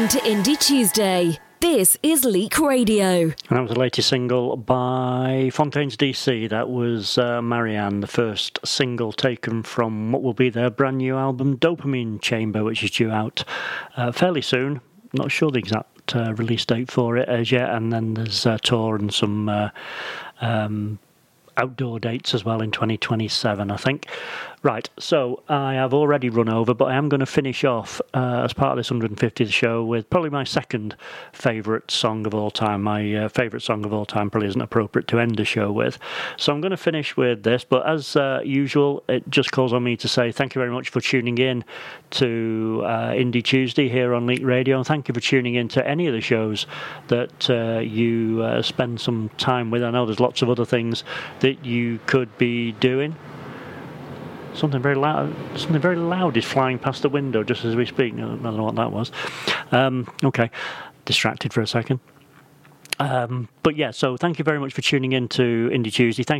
listening to Indie Tuesday. This is Leak Radio. And that was the latest single by Fontaines DC. That was Marianne, the first single taken from what will be their brand new album, Dopamine Chamber, which is due out fairly soon. Not sure the exact release date for it as yet. And then there's a tour and some outdoor dates as well in 2027, I think. Right, so I have already run over, but I am going to finish off as part of this 150th show with probably my second favourite song of all time. My favourite song of all time probably isn't appropriate to end the show with. So I'm going to finish with this, but as usual, it just calls on me to say thank you very much for tuning in to Indie Tuesday here on Leak Radio, and thank you for tuning in to any of the shows that you spend some time with. I know there's lots of other things that you could be doing. Something very loud is flying past the window just as we speak. I don't know what that was. Okay, distracted for a second. But yeah, so thank you very much for tuning in to Indie Tuesday. Thank